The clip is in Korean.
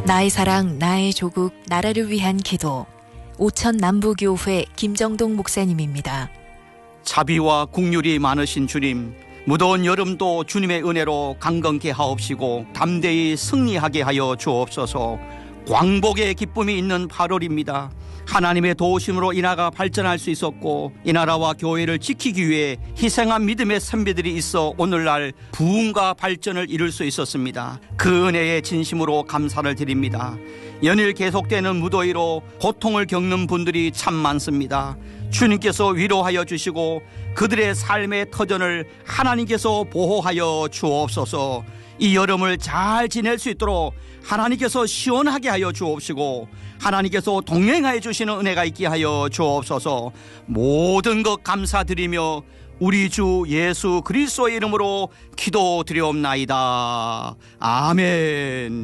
나의 사랑, 나의 조국, 나라를 위한 기도. 오천 남부교회 김정동 목사님입니다. 자비와 긍휼이 많으신 주님, 무더운 여름도 주님의 은혜로 강건케 하옵시고 담대히 승리하게 하여 주옵소서. 광복의 기쁨이 있는 8월입니다. 하나님의 도우심으로 이 나라가 발전할 수 있었고 이 나라와 교회를 지키기 위해 희생한 믿음의 선배들이 있어 오늘날 부흥과 발전을 이룰 수 있었습니다. 그 은혜에 진심으로 감사를 드립니다. 연일 계속되는 무더위로 고통을 겪는 분들이 참 많습니다. 주님께서 위로하여 주시고 그들의 삶의 터전을 하나님께서 보호하여 주옵소서. 이 여름을 잘 지낼 수 있도록 하나님께서 시원하게 하여 주옵시고 하나님께서 동행하여 주시는 은혜가 있게 하여 주옵소서. 모든 것 감사드리며 우리 주 예수 그리스도의 이름으로 기도드리옵나이다. 아멘.